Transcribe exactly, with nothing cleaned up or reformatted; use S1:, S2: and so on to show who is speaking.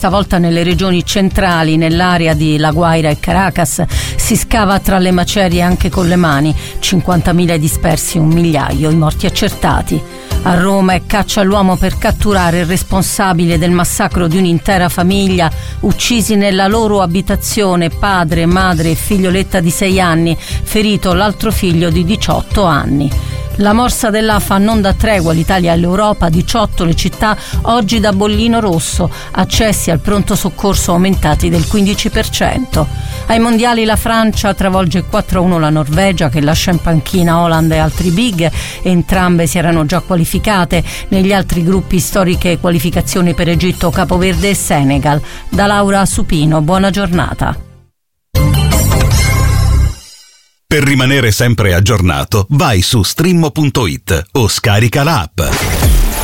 S1: Stavolta nelle regioni centrali, nell'area di La Guaira e Caracas, si scava tra le macerie anche con le mani. cinquantamila dispersi, un migliaio i morti accertati. A Roma è caccia all'uomo per catturare il responsabile del massacro di un'intera famiglia, uccisi nella loro abitazione, padre, madre e figlioletta di sei anni, ferito l'altro figlio di diciotto anni. La morsa dell'A F A non dà tregua all'Italia e all'Europa, diciotto le città oggi da bollino rosso, accessi al pronto soccorso aumentati del quindici per cento. Ai mondiali la Francia travolge quattro a uno la Norvegia, che lascia in panchina Haaland e altri big, entrambe si erano già qualificate. Negli altri gruppi storiche qualificazioni per Egitto, Capoverde e Senegal. Da Laura Supino, buona giornata.
S2: Per rimanere sempre aggiornato, vai su stream punto it o scarica l'app.